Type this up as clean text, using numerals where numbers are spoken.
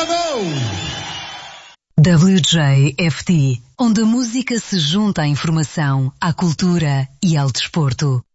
WJFT, onde a música se junta à informação, à cultura e ao desporto.